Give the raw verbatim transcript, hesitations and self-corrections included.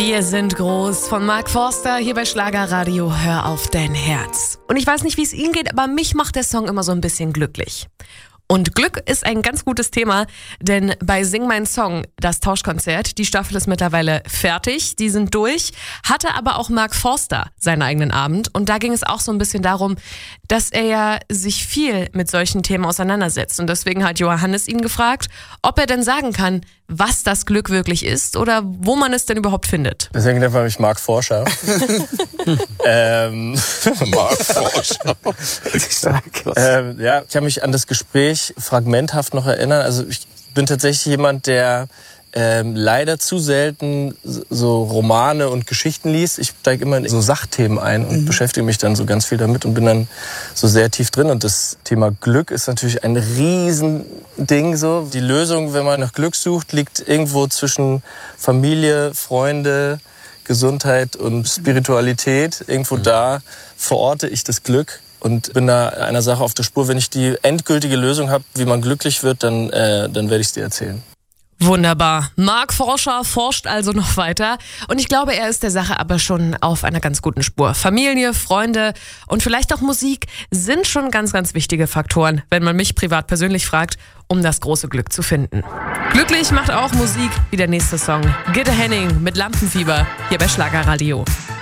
Wir sind groß von Mark Forster hier bei Schlagerradio. Hör auf dein Herz. Und ich weiß nicht, wie es Ihnen geht, aber mich macht der Song immer so ein bisschen glücklich. Und Glück ist ein ganz gutes Thema, denn bei Sing mein Song, das Tauschkonzert, die Staffel ist mittlerweile fertig, die sind durch, hatte aber auch Mark Forster seinen eigenen Abend und da ging es auch so ein bisschen darum, dass er ja sich viel mit solchen Themen auseinandersetzt und deswegen hat Johannes ihn gefragt, ob er denn sagen kann, was das Glück wirklich ist oder wo man es denn überhaupt findet. Deswegen nennt man mich Mark Forscher. ähm, Mark Forscher. ähm, ja, ich habe mich an das Gespräch fragmenthaft noch erinnern. Also ich bin tatsächlich jemand, der ähm, leider zu selten so Romane und Geschichten liest. Ich steige immer in so Sachthemen ein und mhm. beschäftige mich dann so ganz viel damit und bin dann so sehr tief drin. Und das Thema Glück ist natürlich ein Riesending. So. Die Lösung, wenn man nach Glück sucht, liegt irgendwo zwischen Familie, Freunde, Gesundheit und Spiritualität. Irgendwo mhm. da verorte ich das Glück. Und bin da einer Sache auf der Spur. Wenn ich die endgültige Lösung habe, wie man glücklich wird, dann, äh, dann werde ich es dir erzählen. Wunderbar. Mark Forscher forscht also noch weiter. Und ich glaube, er ist der Sache aber schon auf einer ganz guten Spur. Familie, Freunde und vielleicht auch Musik sind schon ganz, ganz wichtige Faktoren, wenn man mich privat persönlich fragt, um das große Glück zu finden. Glücklich macht auch Musik wie der nächste Song. Gitte Henning mit Lampenfieber hier bei Schlagerradio.